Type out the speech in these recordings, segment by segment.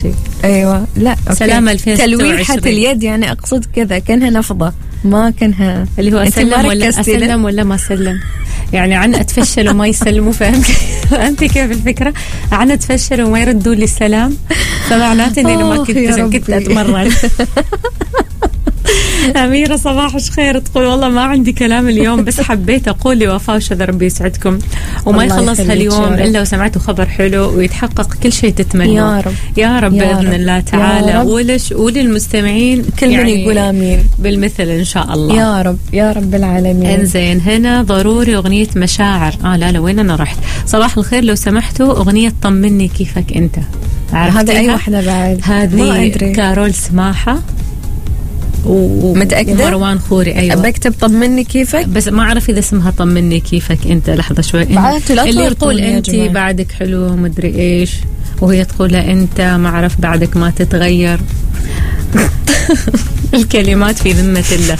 أختي. أيوة لا أوكي. سلام 2026. تلويحة اليد يعني أقصد كذا كأنها نفضة ما كانها اللي هو أسلم ولا ما أسلم يعني عن أتفشل وما يسلموا فهمت كيف الفكرة؟ عن أتفشل وما يردوا لي السلام فمعناته إني ما كنت أتمرن. أميرة صباح الخير تقول والله ما عندي كلام اليوم بس حبيت أقول لوفاء وشذا ربي يسعدكم وما يخلص هاليوم إلا وسمعتوا خبر حلو ويتحقق كل شيء تتمنوا يا رب يا رب بإذن الله تعالى وللمستمعين كل من يقول آمين بالمثل إن شاء الله يا رب يا رب العالمين. إنزين هنا ضروري أغنية مشاعر لا وين أنا رحت. صباح الخير لو سمحتوا أغنية طمني كيفك أنت. هذا أي واحدة بعد هذه كارول سماحة متأكدة؟ ومروان خوري. أيوة بكتب طمني كيفك بس ما أعرف إذا اسمها طمني كيفك أنت. لحظة شوي اللي يقول أنت بعدك حلو مدري إيش وهي تقول أنت ما أعرف بعدك ما تتغير. الكلمات في ذمة الله.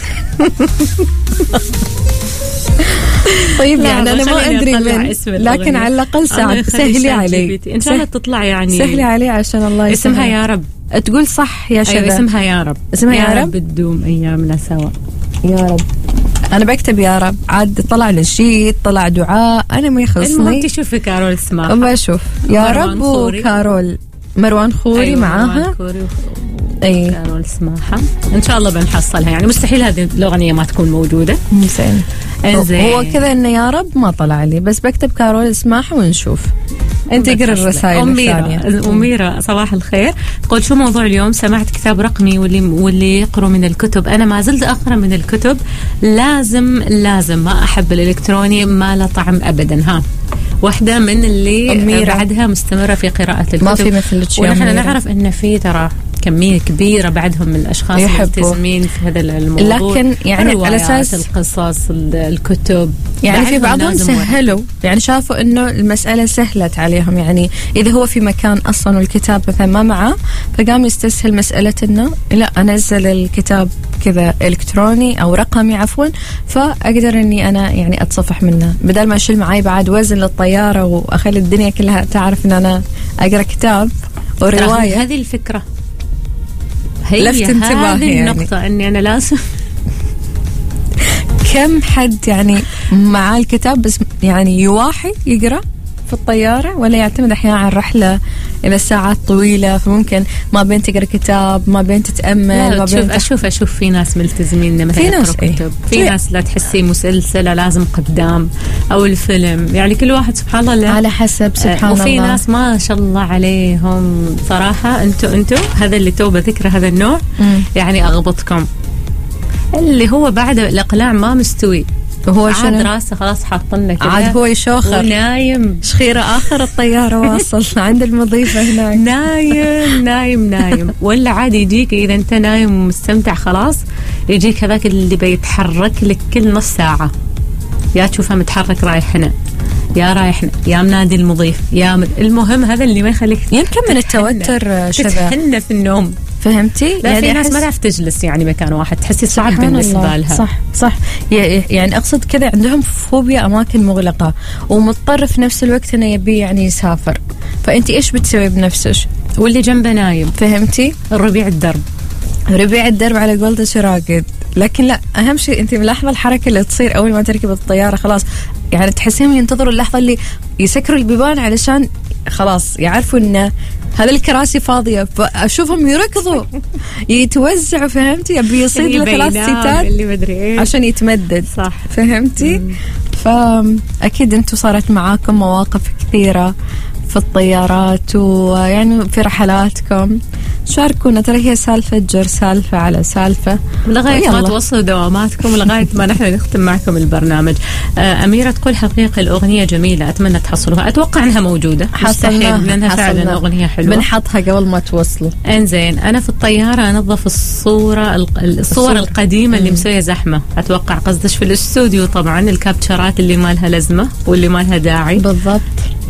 طيب يعني أنا ما أدري من لكن على الأقل سهلي علي إن شاء الله تطلع يعني سهلي علي عشان الله يسهل. اسمها يا رب تقول صح يا شذا. أيوة اسمها يا رب. اسمها يا رب بتدوم أيامنا سوا. يا رب أنا بكتب يا رب عاد طلع نشيد طلع دعاء أنا ما يخصني. المهم تشوفي كارول اسمها بشوف يا رب وكارول مروان خوري. أيوة معاها أي كارول سماحة إن شاء الله بنحصلها يعني مستحيل هذه الأغنية ما تكون موجودة. زين هو كذا إنه يا رب ما طلع لي بس بكتب كارول سماحة ونشوف. أنت اقرأ الرسائل الثانية. أميرة صباح الخير تقول شو موضوع اليوم؟ سمعت كتاب رقمي واللي يقرأ من الكتب أنا ما زلت أقرأ من الكتب لازم ما أحب الإلكتروني ما له طعم أبدا. واحدة من اللي أميرة. بعدها مستمرة في قراءة الكتب ما في مثل ونحن نعرف إن في ترى كمية كبيرة بعدهم من الأشخاص الملتزمين في هذا الموضوع لكن يعني على أساس القصص الكتب يعني في بعضهم سهلوا يعني شافوا إنه المسألة سهلت عليهم يعني إذا هو في مكان أصلا والكتاب مثلا ما معه فقام يستسهل مسألة إنه لا أنزل الكتاب كذا إلكتروني أو رقمي عفوا فأقدر إني أنا يعني أتصفح منه بدل ما أشيل معي بعد وزن للطيارة وأخلي الدنيا كلها تعرف إن أنا أقرأ كتاب ورواية. هذه الفكرة هي لفت انتباهي يعني النقطة إني أنا لازم كم حد يعني مع الكتاب بس يعني يواحي يقرأ في الطيارة ولا يعتمد أحيانا على الرحلة إلى ساعات طويلة فممكن ما بين تقرأ كتاب ما بين تتأمل ما بين أشوف في ناس ملتزمين مثلا يقرأ كتب في ناس لا تحسي مسلسلة لازم قدام أو الفيلم يعني كل واحد سبحان الله على حسب سبحان وفي الله. ناس ما شاء الله عليهم صراحة أنتوا هذا اللي توبة ذكر هذا النوع يعني أغبطكم اللي هو بعد الإقلاع ما مستوي وهو عاد راسه خلاص حاطلنا كذا عاد هو يشوخر ونايم شخيرة آخر الطيارة واصل عند المضيفة هناك نايم ولا عاد يجيك إذا أنت نايم ومستمتع خلاص يجيك هذاك اللي بيتحرك لك كل نص ساعة يا تشوفه متحرك رايح هنا يا منادي المضيف المهم هذا اللي ما يخليك يمكن من التوتر تتحنى في النوم فهمتي؟ لا يعني في ناس ما تعرف تجلس يعني مكان واحد تحسي صعب بالنسبة لها. صح يعني أقصد كذا عندهم فوبيا أماكن مغلقة ومضطر في نفس الوقت إنه يبي يعني يسافر فأنت إيش بتسوي بنفسك؟ واللي جنبه نايم فهمتي؟ ربيع الدرب على قولة شراقد. لكن لا أهم شيء أنت ملاحظة الحركة اللي تصير أول ما تركب الطيارة خلاص يعني تحسيهم ينتظروا اللحظة اللي يسكروا البيبان علشان خلاص يعرفوا إنه هذا الكراسي فاضية فأشوفهم يركضوا يتوزعوا فهمتي يبي يصير له 3 سيتات عشان يتمدد صح فهمتي فأكيد أنتوا صارت معاكم مواقف كثيرة في الطيارات ويعني في رحلاتكم شاركونا ترى هي سالفة جر سالفة على سالفة لغاية ما توصلوا دواماتكم لغاية ما نحن نختم معكم البرنامج. أميرة تقول حقيقة الأغنية جميلة أتمنى تحصلوها أتوقع أنها موجودة مستحيل لأنها فعلا أغنية حلوة بنحطها قبل ما توصلوا. إنزين أنا في الطيارة أنظف الصور القديمة اللي مسوية زحمة أتوقع قصدش في الاستوديو طبعا الكابتشرات اللي ما لها لازمة واللي ما لها داعي بالضبط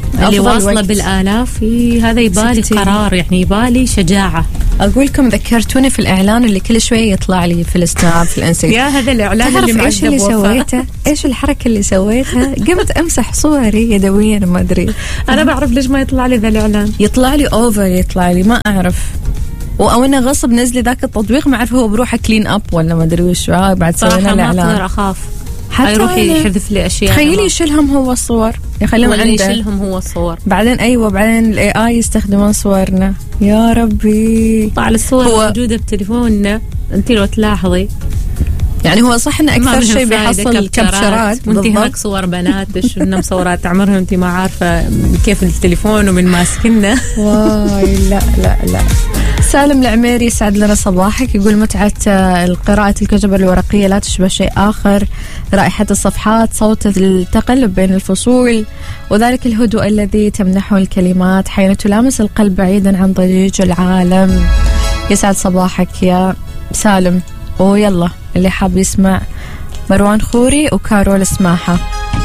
اللي واصلة بالآلاف، هذا يبالي قرار، يعني يبالي شجاعة. أقول لكم ذكرتوني في الإعلان اللي كل شوية يطلع لي في السناب في الانستا. يا هذا الإعلان اللي إيش اللي سويته؟ إيش الحركة اللي سويتها؟ قمت أمسح صوري يدويا ما أدري. أنا بعرف ليش ما يطلع لي ذا الإعلان. يطلع لي أوفر، يطلع لي ما أعرف، أو أنا غصب نزلي ذاك التطبيق، ما أعرف هو بروحه كلين أب ولا ما أدري وش. بعد سوينا الإعلان. ما أقدر أخاف حتى يروح يحذف لي أشياء. تخيلي يشيلهم هو الصور، يخليهم عنده، يشيلهم هو الصور. بعدين بعدين الاي اي يستخدمون صورنا. يا ربي، طبعا الصور موجودة بتليفوننا. انت لو تلاحظي يعني هو صح انه اكثر شيء بيحصل كابتشرات، وانت هناك صور بناتش وانه مصورات عمرها انت ما عارفة كيف التليفون ومن ماسكنا. واي لا لا لا. سالم العميري يسعد لنا صباحك، يقول متعة القراءة الكتب الورقية لا تشبه شيء آخر، رائحة الصفحات، صوت التقلب بين الفصول، وذلك الهدوء الذي تمنحه الكلمات حين تلامس القلب بعيدا عن ضجيج العالم. يسعد صباحك يا سالم. ويلا اللي حاب يسمع مروان خوري وكارول سماحة.